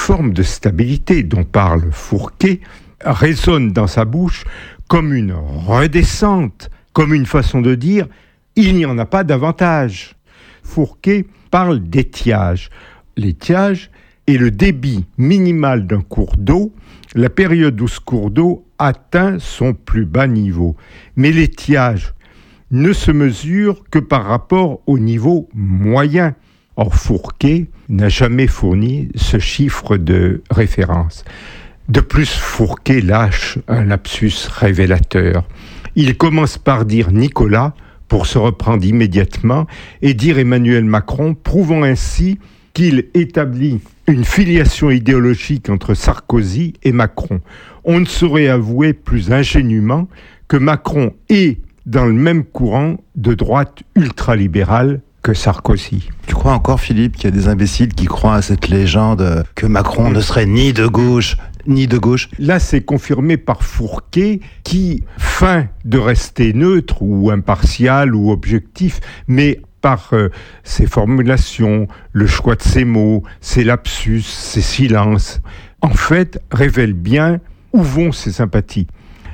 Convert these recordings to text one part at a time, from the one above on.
forme de stabilité dont parle Fourquet résonne dans sa bouche comme une redescente, comme une façon de dire « il n'y en a pas davantage ». Fourquet parle d'étiage. L'étiage est le débit minimal d'un cours d'eau, la période où ce cours d'eau atteint son plus bas niveau. Mais l'étiage ne se mesure que par rapport au niveau moyen. Or, Fourquet n'a jamais fourni ce chiffre de référence. De plus, Fourquet lâche un lapsus révélateur. Il commence par dire Nicolas pour se reprendre immédiatement et dire Emmanuel Macron, prouvant ainsi qu'il établit une filiation idéologique entre Sarkozy et Macron. On ne saurait avouer plus ingénument que Macron est dans le même courant de droite ultralibérale que Sarkozy. Tu crois encore, Philippe, qu'il y a des imbéciles qui croient à cette légende que Macron ne serait ni de gauche ni de gauche? Là, c'est confirmé par Fourquet qui feint de rester neutre ou impartial ou objectif, mais par ses formulations, le choix de ses mots, ses lapsus, ses silences, en fait, révèle bien où vont ses sympathies.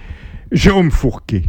Jérôme Fourquet.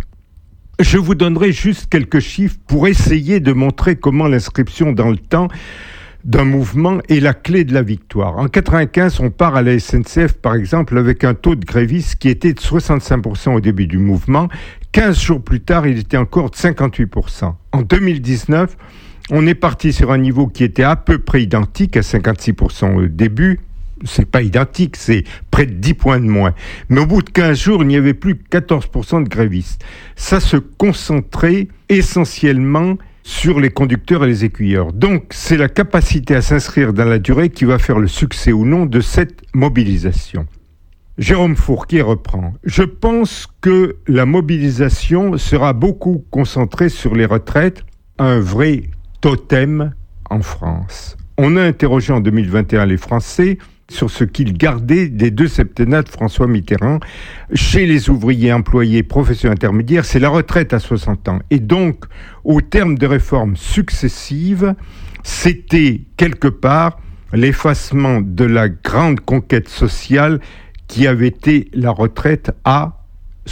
Je vous donnerai juste quelques chiffres pour essayer de montrer comment l'inscription dans le temps d'un mouvement est la clé de la victoire. En 1995, on part à la SNCF, par exemple, avec un taux de grévistes qui était de 65% au début du mouvement. 15 jours plus tard, il était encore de 58%. En 2019, on est parti sur un niveau qui était à peu près identique, à 56% au début. C'est pas identique, c'est près de 10 points de moins. Mais au bout de 15 jours, il n'y avait plus que 14% de grévistes. Ça se concentrait essentiellement sur les conducteurs et les écuyeurs. Donc, c'est la capacité à s'inscrire dans la durée qui va faire le succès ou non de cette mobilisation. Jérôme Fourquet reprend. Je pense que la mobilisation sera beaucoup concentrée sur les retraites, un vrai totem en France. On a interrogé en 2021 les Français sur ce qu'ils gardaient des 2 septennats de François Mitterrand. Chez les ouvriers, employés, professions intermédiaires, c'est la retraite à 60 ans. Et donc, au terme de réformes successives, c'était quelque part l'effacement de la grande conquête sociale qui avait été la retraite à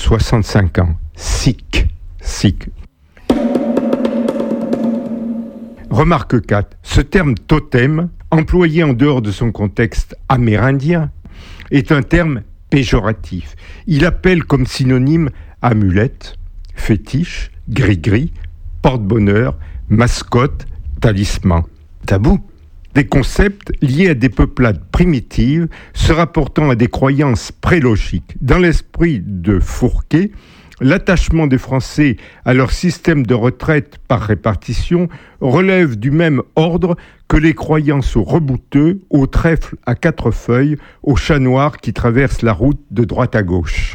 65 ans. SIC. Remarque 4. Ce terme totem, employé en dehors de son contexte amérindien, est un terme péjoratif. Il appelle comme synonyme amulette, fétiche, gris-gris, porte-bonheur, mascotte, talisman. Tabou. Des concepts liés à des peuplades primitives se rapportant à des croyances prélogiques. Dans l'esprit de Fourquet, l'attachement des Français à leur système de retraite par répartition relève du même ordre que les croyances aux rebouteux, aux trèfles à 4 feuilles, aux chats noirs qui traversent la route de droite à gauche.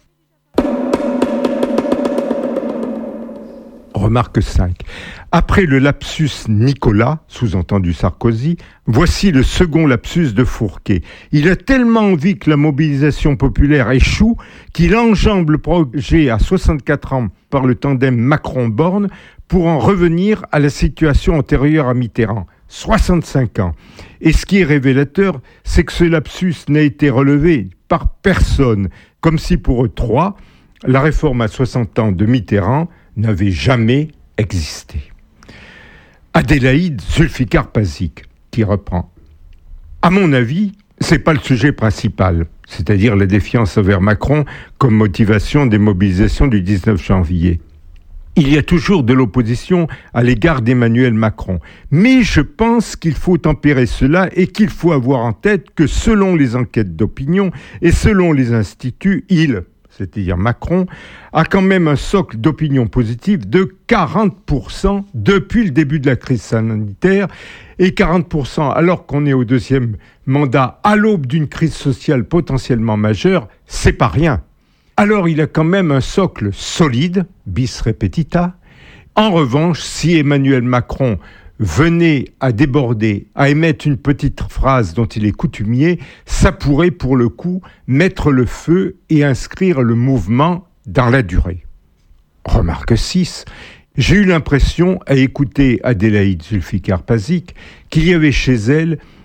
Remarque 5. Après le lapsus Nicolas, sous-entendu Sarkozy, voici le second lapsus de Fourquet. Il a tellement envie que la mobilisation populaire échoue qu'il enjambe le projet à 64 ans par le tandem Macron-Borne pour en revenir à la situation antérieure à Mitterrand, 65 ans. Et ce qui est révélateur, c'est que ce lapsus n'a été relevé par personne, comme si pour eux trois, la réforme à 60 ans de Mitterrand n'avait jamais existé. Adélaïde Zulfikar-Pazik, qui reprend. À mon avis, c'est pas le sujet principal, c'est-à-dire la défiance envers Macron comme motivation des mobilisations du 19 janvier. Il y a toujours de l'opposition à l'égard d'Emmanuel Macron. Mais je pense qu'il faut tempérer cela et qu'il faut avoir en tête que selon les enquêtes d'opinion et selon les instituts, c'est-à-dire Macron, a quand même un socle d'opinion positive de 40% depuis le début de la crise sanitaire, et 40% alors qu'on est au deuxième mandat à l'aube d'une crise sociale potentiellement majeure, c'est pas rien. Alors il a quand même un socle solide, bis repetita. En revanche, si Emmanuel Macron venait à déborder, à émettre une petite phrase dont il est coutumier, ça pourrait pour le coup mettre le feu et inscrire le mouvement dans la durée. Remarque 6. J'ai eu l'impression, à écouter Adélaïde Zulfikar-Pazik, qu'il y avait chez elle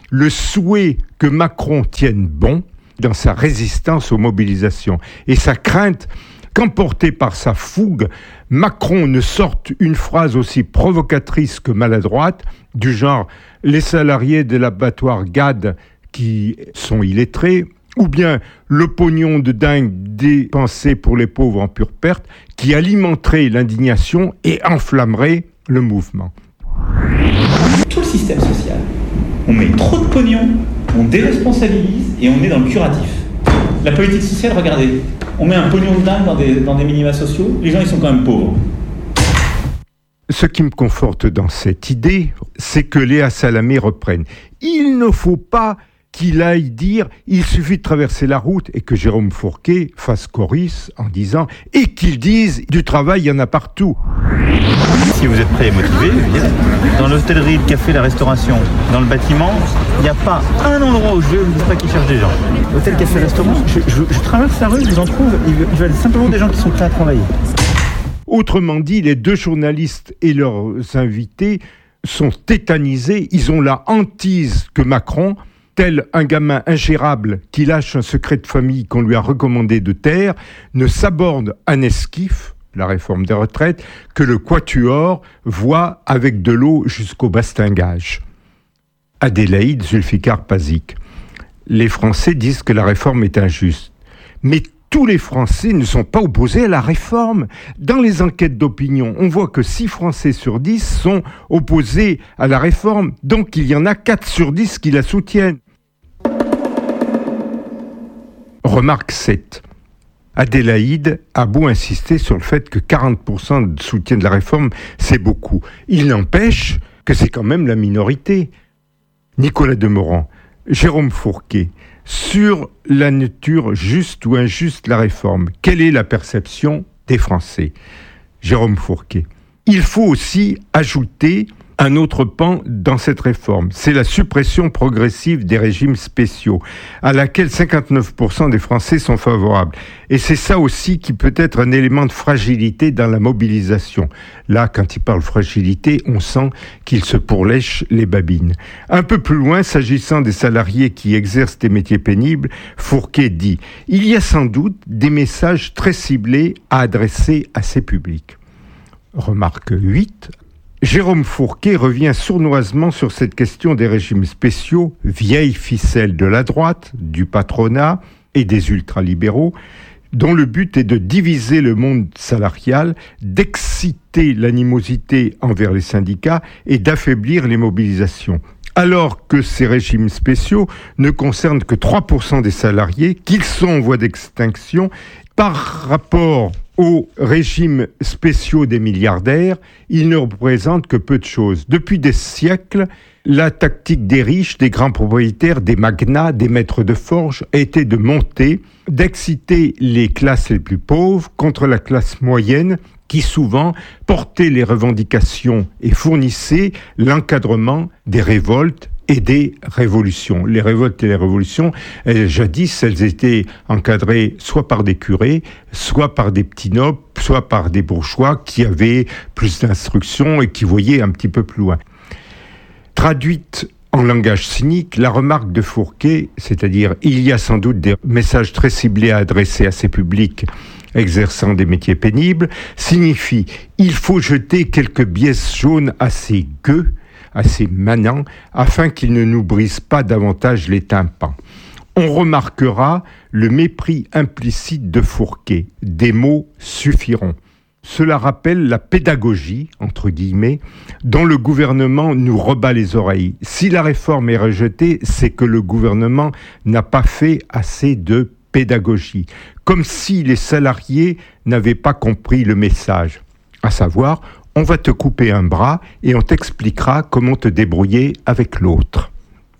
le souhait que Macron tienne bon dans sa résistance aux mobilisations et sa crainte qu'emporté par sa fougue, Macron ne sorte une phrase aussi provocatrice que maladroite, du genre « les salariés de l'abattoir GAD qui sont illettrés » ou bien le pognon de dingue dépensé pour les pauvres en pure perte, qui alimenterait l'indignation et enflammerait le mouvement. Tout le système social, on met trop de pognon, on déresponsabilise et on est dans le curatif. La politique sociale, regardez, on met un pognon de dingue dans des minima sociaux, les gens ils sont quand même pauvres. Ce qui me conforte dans cette idée, c'est que Léa Salamé reprenne. Il ne faut pas qu'il aille dire « il suffit de traverser la route » et que Jérôme Fourquet fasse chorus en disant « et qu'ils disent du travail, il y en a partout ». Si vous êtes prêt et motivé, dans l'hôtellerie, le café, la restauration, dans le bâtiment, il n'y a pas un endroit où je vais où je ne dis pas qu'ils cherchent des gens. Hôtel, café, restaurant, je traverse la rue, je vous en trouve, ils veulent simplement des gens qui sont prêts à travailler. Autrement dit, les deux journalistes et leurs invités sont tétanisés, ils ont la hantise que Macron, tel un gamin ingérable qui lâche un secret de famille qu'on lui a recommandé de taire, ne s'aborde un esquif, la réforme des retraites, que le quatuor voit avec de l'eau jusqu'au bastingage. Adélaïde Zulfikar-Pazik. Les Français disent que la réforme est injuste. Mais tous les Français ne sont pas opposés à la réforme. Dans les enquêtes d'opinion, on voit que 6 Français sur 10 sont opposés à la réforme. Donc il y en a 4 sur 10 qui la soutiennent. Remarque 7. Adélaïde a beau insister sur le fait que 40% de soutien de la réforme, c'est beaucoup. Il n'empêche que c'est quand même la minorité. Nicolas Demorand, Jérôme Fourquet, sur la nature juste ou injuste de la réforme, quelle est la perception des Français ? Jérôme Fourquet. Il faut aussi ajouter un autre pan dans cette réforme, c'est la suppression progressive des régimes spéciaux, à laquelle 59% des Français sont favorables. Et c'est ça aussi qui peut être un élément de fragilité dans la mobilisation. Là, quand il parle fragilité, on sent qu'il se pourlèche les babines. Un peu plus loin, s'agissant des salariés qui exercent des métiers pénibles, Fourquet dit « Il y a sans doute des messages très ciblés à adresser à ces publics ». Remarque 8. Jérôme Fourquet revient sournoisement sur cette question des régimes spéciaux, vieille ficelle de la droite, du patronat et des ultralibéraux, dont le but est de diviser le monde salarial, d'exciter l'animosité envers les syndicats et d'affaiblir les mobilisations. Alors que ces régimes spéciaux ne concernent que 3% des salariés, qu'ils sont en voie d'extinction, par rapport aux régimes spéciaux des milliardaires, ils ne représentent que peu de choses. Depuis des siècles, la tactique des riches, des grands propriétaires, des magnats, des maîtres de forge a été de monter, d'exciter les classes les plus pauvres contre la classe moyenne qui souvent portait les revendications et fournissait l'encadrement des révoltes et des révolutions. Les révoltes et les révolutions, jadis, elles étaient encadrées soit par des curés, soit par des petits nobles, soit par des bourgeois qui avaient plus d'instruction et qui voyaient un petit peu plus loin. Traduite en langage cynique, la remarque de Fourquet, c'est-à-dire « il y a sans doute des messages très ciblés à adresser à ces publics exerçant des métiers pénibles », signifie « il faut jeter quelques biais jaunes à ces gueux », assez manants, afin qu'ils ne nous brisent pas davantage les tympans. On remarquera le mépris implicite de Fourquet. Des mots suffiront. Cela rappelle la pédagogie, entre guillemets, dont le gouvernement nous rebat les oreilles. Si la réforme est rejetée, c'est que le gouvernement n'a pas fait assez de pédagogie. Comme si les salariés n'avaient pas compris le message. À savoir, on va te couper un bras et on t'expliquera comment te débrouiller avec l'autre.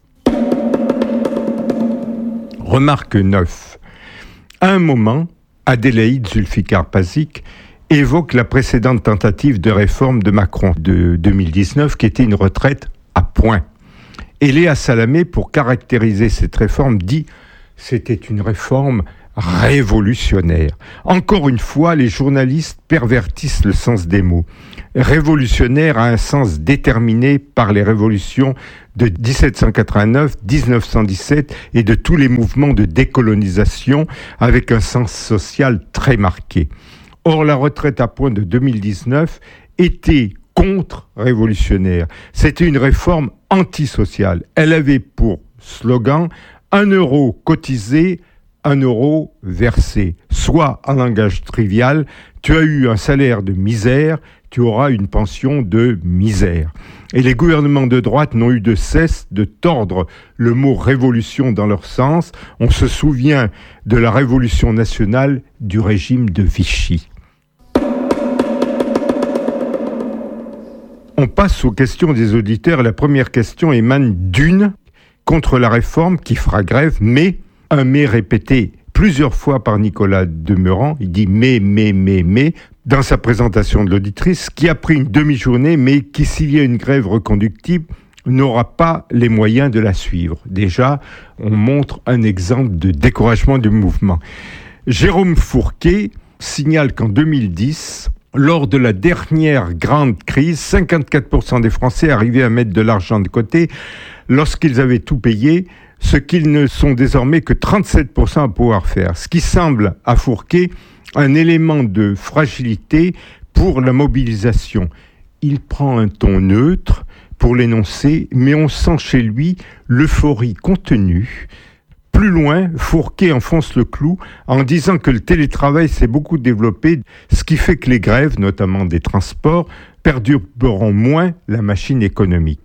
Remarque 9. À un moment, Adélaïde Zulfikar-Pazik évoque la précédente tentative de réforme de Macron de 2019 qui était une retraite à points. Et Léa Salamé, pour caractériser cette réforme, dit « c'était une réforme révolutionnaire. Encore une fois, les journalistes pervertissent le sens des mots. Révolutionnaire a un sens déterminé par les révolutions de 1789, 1917 et de tous les mouvements de décolonisation avec un sens social très marqué. Or, la retraite à points de 2019 était contre-révolutionnaire. C'était une réforme antisociale. Elle avait pour slogan « 1 euro cotisé, 1 euro versé ». Soit, en langage trivial, tu as eu un salaire de misère, tu auras une pension de misère. Et les gouvernements de droite n'ont eu de cesse de tordre le mot révolution dans leur sens. On se souvient de la révolution nationale du régime de Vichy. On passe aux questions des auditeurs. La première question émane d'une contre la réforme qui fera grève, mais un mais répété plusieurs fois par Nicolas Demeuran. Il dit mais dans sa présentation de l'auditrice, qui a pris une demi-journée, mais qui, s'il y a une grève reconductible, n'aura pas les moyens de la suivre. Déjà, on montre un exemple de découragement du mouvement. Jérôme Fourquet signale qu'en 2010, lors de la dernière grande crise, 54% des Français arrivaient à mettre de l'argent de côté lorsqu'ils avaient tout payé, ce qu'ils ne sont désormais que 37% à pouvoir faire. Ce qui semble, à Fourquet, un élément de fragilité pour la mobilisation. Il prend un ton neutre pour l'énoncer, mais on sent chez lui l'euphorie contenue. Plus loin, Fourquet enfonce le clou en disant que le télétravail s'est beaucoup développé, ce qui fait que les grèves, notamment des transports, perdureront moins la machine économique.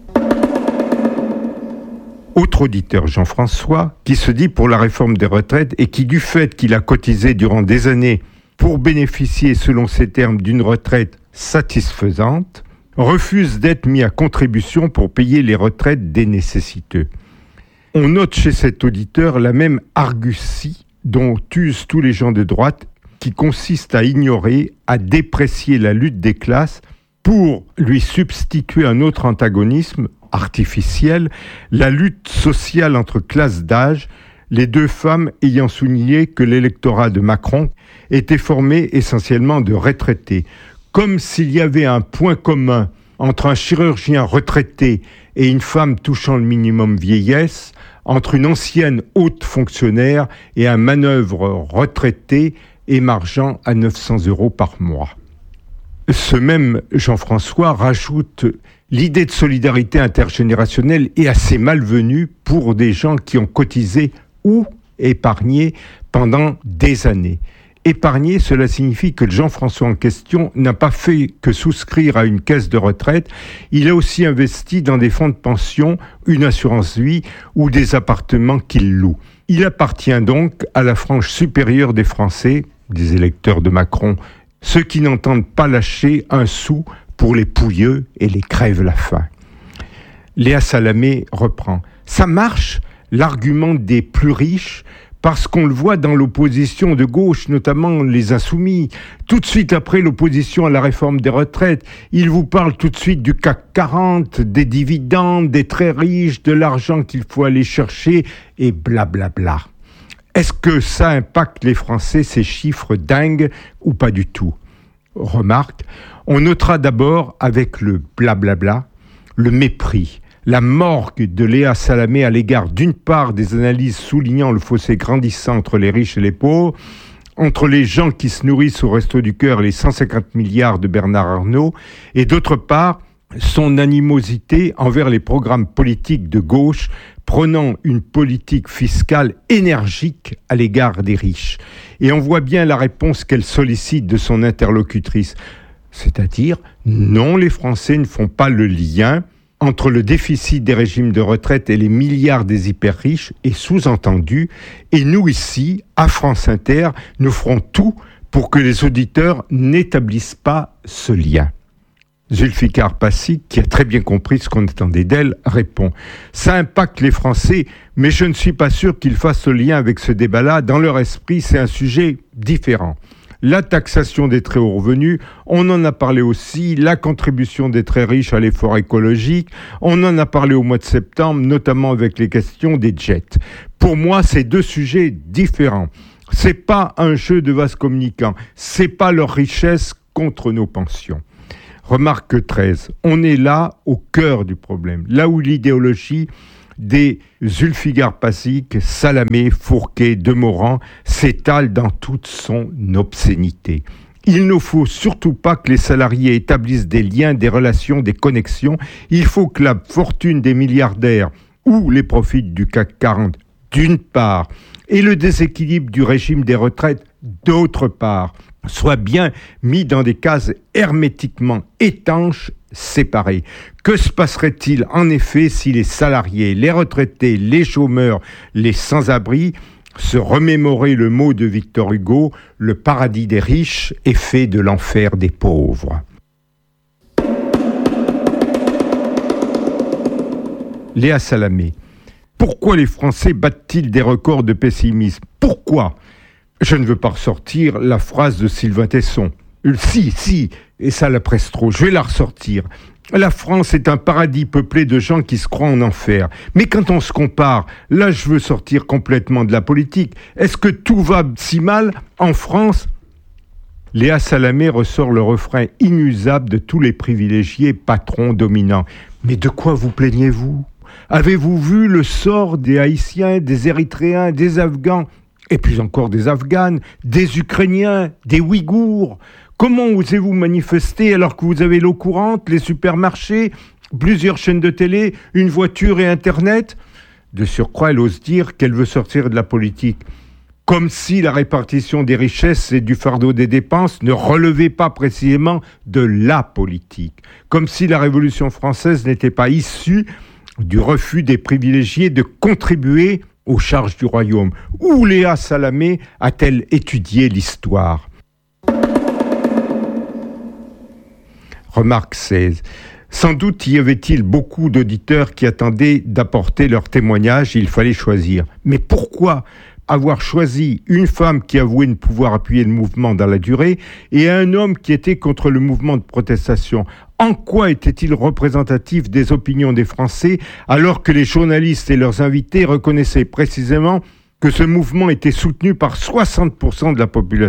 Autre auditeur, Jean-François, qui se dit pour la réforme des retraites et qui, du fait qu'il a cotisé durant des années pour bénéficier, selon ses termes, d'une retraite satisfaisante, refuse d'être mis à contribution pour payer les retraites des nécessiteux. On note chez cet auditeur la même argutie dont usent tous les gens de droite, qui consiste à ignorer, à déprécier la lutte des classes pour lui substituer un autre antagonisme artificielle, la lutte sociale entre classes d'âge, les deux femmes ayant souligné que l'électorat de Macron était formé essentiellement de retraités. Comme s'il y avait un point commun entre un chirurgien retraité et une femme touchant le minimum vieillesse, entre une ancienne haute fonctionnaire et un manœuvre retraité émargeant à 900 € par mois. Ce même Jean-François rajoute l'idée de solidarité intergénérationnelle est assez malvenue pour des gens qui ont cotisé ou épargné pendant des années. Épargner, cela signifie que le Jean-François en question n'a pas fait que souscrire à une caisse de retraite, il a aussi investi dans des fonds de pension, une assurance vie ou des appartements qu'il loue. Il appartient donc à la frange supérieure des Français, des électeurs de Macron, ceux qui n'entendent pas lâcher un sou pour les pouilleux et les crève-la-faim. Léa Salamé reprend. Ça marche, l'argument des plus riches, parce qu'on le voit dans l'opposition de gauche, notamment les Insoumis. Tout de suite après l'opposition à la réforme des retraites, ils vous parlent tout de suite du CAC 40, des dividendes, des très riches, de l'argent qu'il faut aller chercher, et blablabla. Est-ce que ça impacte les Français, ces chiffres dingues, ou pas du tout ? Remarque, on notera d'abord avec le blablabla, le mépris, la morgue de Léa Salamé à l'égard d'une part des analyses soulignant le fossé grandissant entre les riches et les pauvres, entre les gens qui se nourrissent au Resto du Cœur et les 150 milliards de Bernard Arnault, et d'autre part, son animosité envers les programmes politiques de gauche prenant une politique fiscale énergique à l'égard des riches. Et on voit bien la réponse qu'elle sollicite de son interlocutrice, c'est-à-dire non, les Français ne font pas le lien entre le déficit des régimes de retraite et les milliards des hyper riches, et sous-entendu, et nous ici, à France Inter, nous ferons tout pour que les auditeurs n'établissent pas ce lien. Zulfikar Passy, qui a très bien compris ce qu'on attendait d'elle, répond « Ça impacte les Français, mais je ne suis pas sûr qu'ils fassent le lien avec ce débat-là. Dans leur esprit, c'est un sujet différent. » La taxation des très hauts revenus, on en a parlé aussi, la contribution des très riches à l'effort écologique, on en a parlé au mois de septembre, notamment avec les questions des jets. Pour moi, c'est deux sujets différents. C'est pas un jeu de vase communicant. C'est pas leur richesse contre nos pensions. Remarque 13. On est là au cœur du problème. Là où l'idéologie des Zulfikar Pasik, Salamé, Fourquet, Demorand s'étale dans toute son obscénité. Il ne faut surtout pas que les salariés établissent des liens, des relations, des connexions. Il faut que la fortune des milliardaires ou les profits du CAC 40, d'une part, et le déséquilibre du régime des retraites, d'autre part, soient bien mis dans des cases hermétiquement étanches, séparées. Que se passerait-il en effet si les salariés, les retraités, les chômeurs, les sans-abri se remémoraient le mot de Victor Hugo, le paradis des riches est fait de l'enfer des pauvres. Léa Salamé. Pourquoi les Français battent-ils des records de pessimisme ? Pourquoi ? Je ne veux pas ressortir la phrase de Sylvain Tesson. Si, et ça la presse trop, je vais la ressortir. La France est un paradis peuplé de gens qui se croient en enfer. Mais quand on se compare, là je veux sortir complètement de la politique. Est-ce que tout va si mal en France ? Léa Salamé ressort le refrain inusable de tous les privilégiés patrons dominants. Mais de quoi vous plaignez-vous ? Avez-vous vu le sort des Haïtiens, des Érythréens, des Afghans, et puis encore des Afghanes, des Ukrainiens, des Ouïghours ? Comment osez-vous manifester alors que vous avez l'eau courante, les supermarchés, plusieurs chaînes de télé, une voiture et Internet ? De surcroît, elle ose dire qu'elle veut sortir de la politique. Comme si la répartition des richesses et du fardeau des dépenses ne relevait pas précisément de la politique. Comme si la Révolution française n'était pas issue du refus des privilégiés de contribuer aux charges du royaume. Où Léa Salamé a-t-elle étudié l'histoire ? Remarque 16. Sans doute y avait-il beaucoup d'auditeurs qui attendaient d'apporter leur témoignage, il fallait choisir. Mais pourquoi avoir choisi une femme qui avouait ne pouvoir appuyer le mouvement dans la durée et un homme qui était contre le mouvement de protestation ? En quoi était-il représentatif des opinions des Français alors que les journalistes et leurs invités reconnaissaient précisément que ce mouvement était soutenu par 60% de la population ?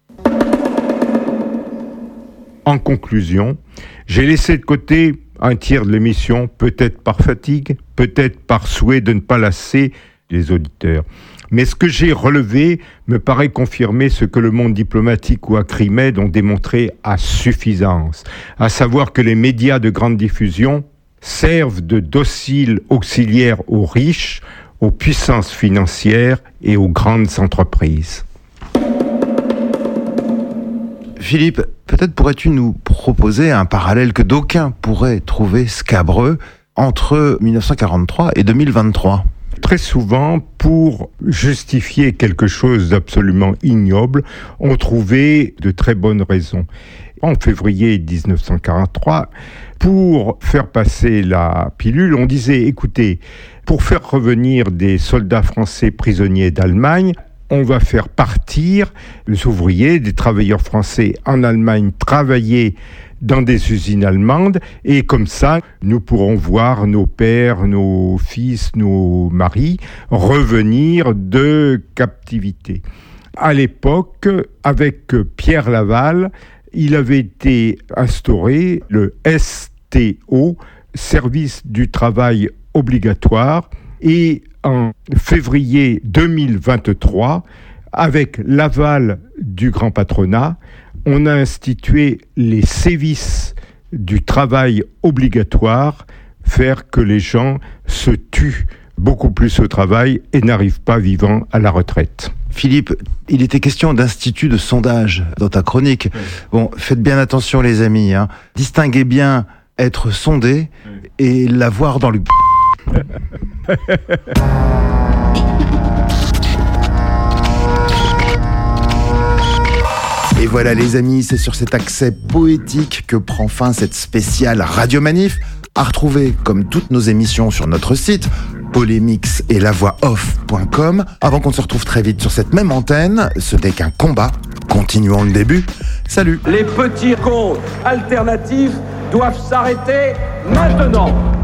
En conclusion, j'ai laissé de côté un tiers de l'émission, peut-être par fatigue, peut-être par souhait de ne pas lasser les auditeurs. Mais ce que j'ai relevé me paraît confirmer ce que le monde diplomatique ou Acrimed ont démontré à suffisance, à savoir que les médias de grande diffusion servent de dociles auxiliaires aux riches, aux puissances financières et aux grandes entreprises. Philippe, peut-être pourrais-tu nous proposer un parallèle que d'aucuns pourraient trouver scabreux entre 1943 et 2023 ? Très souvent, pour justifier quelque chose d'absolument ignoble, on trouvait de très bonnes raisons. En février 1943, pour faire passer la pilule, on disait, écoutez, pour faire revenir des soldats français prisonniers d'Allemagne, on va faire partir les ouvriers, des travailleurs français en Allemagne travailler dans des usines allemandes, et comme ça, nous pourrons voir nos pères, nos fils, nos maris revenir de captivité. À l'époque, avec Pierre Laval, il avait été instauré le STO, Service du travail obligatoire, et en février 2023, avec l'aval du grand patronat, on a institué les sévices du travail obligatoire, faire que les gens se tuent beaucoup plus au travail et n'arrivent pas vivants à la retraite. Philippe, il était question d'institut de sondage dans ta chronique. Bon, faites bien attention les amis, hein. Distinguez bien être sondé et l'avoir dans le... Et voilà les amis, c'est sur cet accès poétique que prend fin cette spéciale Radio Manif, à retrouver comme toutes nos émissions sur notre site polémix et lavoixoff.com. Avant qu'on se retrouve très vite sur cette même antenne, ce n'est qu'un combat, continuons le début. Salut. Les petits comptes alternatifs doivent s'arrêter maintenant.